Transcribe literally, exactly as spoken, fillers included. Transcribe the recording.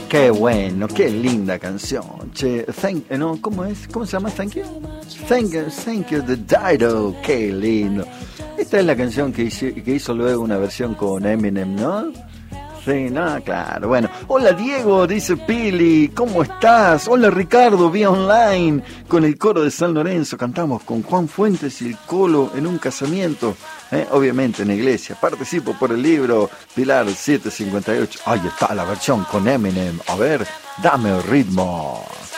Qué bueno, qué linda canción. Che, thank, no, ¿cómo es? ¿Cómo se llama? Thank you. Thank you, thank you, the Dido. Qué lindo. Esta es la canción que hizo, que hizo luego una versión con Eminem, ¿no? Sí, no, claro. Bueno, hola Diego, dice Pili, ¿cómo estás? Hola Ricardo, vía online. Con el coro de San Lorenzo cantamos con Juan Fuentes y el Colo en un casamiento. ¿Eh? Obviamente en la iglesia. Participo por el libro Pilar setecientos cincuenta y ocho. Ahí está la versión con Eminem. A ver, dame el ritmo.